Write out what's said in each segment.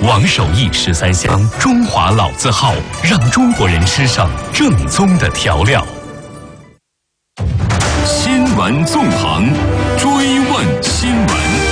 王守义13香中华老字号，让中国人吃上正宗的调料。 新闻纵横，追问新闻。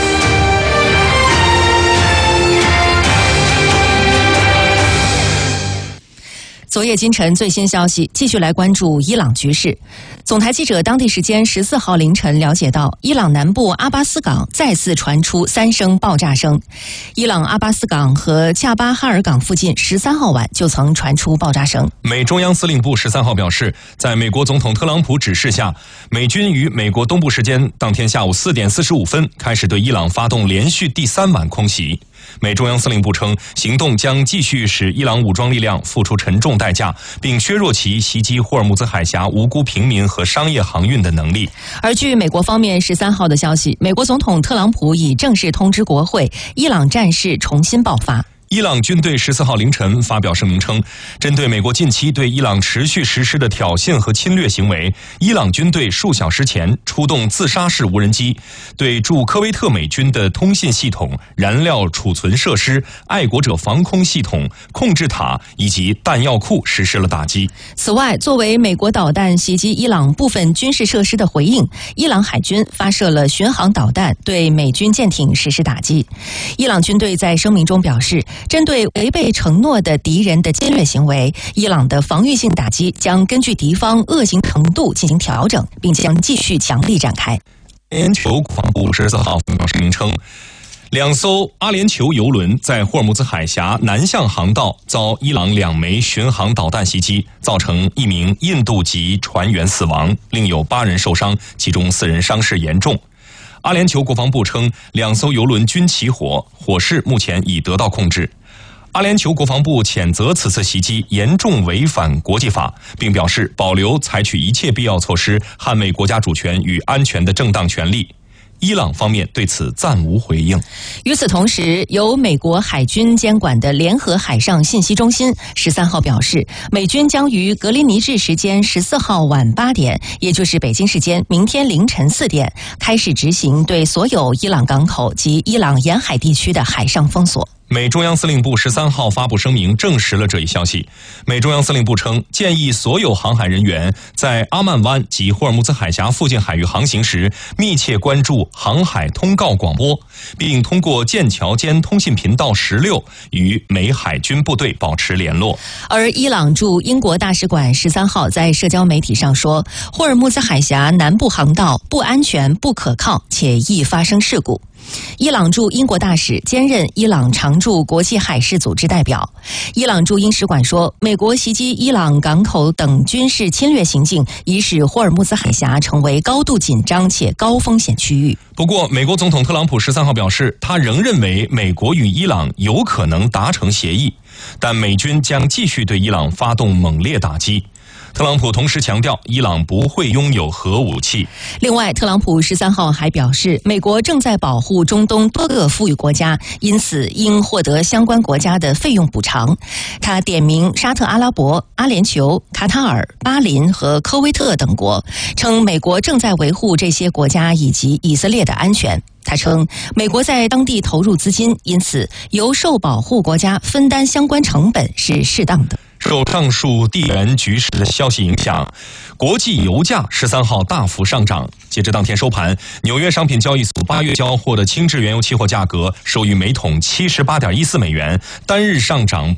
昨夜今晨最新消息，继续来关注伊朗局势。总台记者当地时间14号凌晨了解到，伊朗南部阿巴斯港再次传出3声爆炸声。伊朗阿巴斯港和恰巴哈尔港附近13号晚就曾传出爆炸声。 美中央司令部13号表示，在美国总统特朗普指示下，美军于美国东部时间当天下午4点45分开始对伊朗发动连续第3晚空袭。美中央司令部称，行动将继续使伊朗武装力量付出沉重代价，并削弱其袭击霍尔木兹海峡无辜平民和商业航运的能力。 而据美国方面13号的消息，美国总统特朗普已正式通知国会，伊朗战事重新爆发。 伊朗军队14号凌晨发表声明称，针对美国近期对伊朗持续实施的挑衅和侵略行为，伊朗军队数小时前出动自杀式无人机，对驻科威特美军的通信系统、燃料储存设施、爱国者防空系统、控制塔以及弹药库实施了打击。 此外，作为美国导弹袭击伊朗部分军事设施的回应，伊朗海军发射了巡航导弹，对美军舰艇实施打击。伊朗军队在声明中表示，针对违背承诺的敌人的侵略行为，伊朗的防御性打击将根据敌方恶行程度进行调整，并将继续强力展开。 阿联酋国防部14号发表声明称，2艘阿联酋油轮在霍尔木兹海峡南向航道遭伊朗2枚巡航导弹袭击，造成1名印度籍船员死亡，另有8人受伤，其中4人伤势严重。阿联酋国防部称，2艘油轮均起火，火势目前已得到控制。阿联酋国防部谴责此次袭击严重违反国际法，并表示保留采取一切必要措施捍卫国家主权与安全的正当权利。伊朗方面对此暂无回应。 与此同时，由美国海军监管的联合海上信息中心13号表示，美军将于格林尼治时间14号晚8点，也就是北京时间明天凌晨4点，开始执行对所有伊朗港口及伊朗沿海地区的海上封锁。 美中央司令部13号发布声明证实了这一消息。美中央司令部称，建议所有航海人员在阿曼湾及霍尔木兹海峡附近海域航行时，密切关注航海通告广播，并通过剑桥间通信频道16与美海军部队保持联络。 而伊朗驻英国大使馆13号在社交媒体上说，霍尔木兹海峡南部航道不安全、不可靠，且易发生事故。伊朗驻英国大使兼任伊朗常驻国际海事组织代表。伊朗驻英使馆说，美国袭击伊朗港口等军事侵略行径，已使霍尔木兹海峡成为高度紧张且高风险区域。 不过，美国总统特朗普13号表示，他仍认为美国与伊朗有可能达成协议，但美军将继续对伊朗发动猛烈打击。特朗普同时强调，伊朗不会拥有核武器。 另外，特朗普13号还表示，美国正在保护中东多个富裕国家，因此应获得相关国家的费用补偿。他点名沙特阿拉伯、阿联酋、卡塔尔、巴林和科威特等国，称美国正在维护这些国家以及以色列的安全。他称，美国在当地投入资金，因此由受保护国家分担相关成本是适当的。 受上述地缘局势的消息影响，国际油价13号大幅上涨。截至当天收盘，纽约商品交易所8月交货的轻质原油期货价格收于每桶78.14美元，单日上涨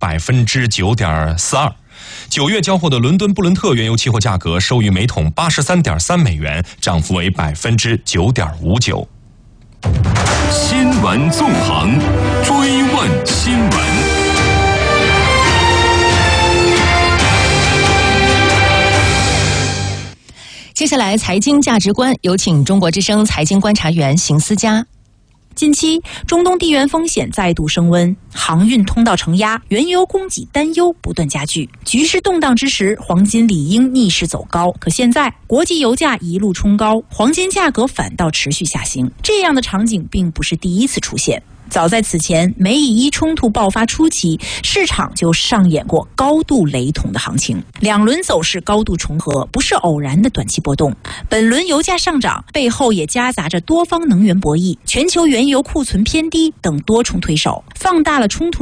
9.42%。9月交货的伦敦布伦特原油期货价格收于每桶83.3美元，涨幅为9.59%。 新闻纵横，追问新闻。 接下来，财经价值观，有请中国之声财经观察员邢思佳。 近期，中东地缘风险再度升温，航运通道承压，原油供给担忧不断加剧。局势动荡之时，黄金理应逆势走高，可现在国际油价一路冲高，黄金价格反倒持续下行。这样的场景并不是第一次出现。早在此前，美以伊冲突爆发初期，市场就上演过高度雷同的行情，两轮走势高度重合，不是偶然的短期波动。本轮油价上涨背后也夹杂着多方能源博弈、全球原油库存偏低等多重推手，放大了冲突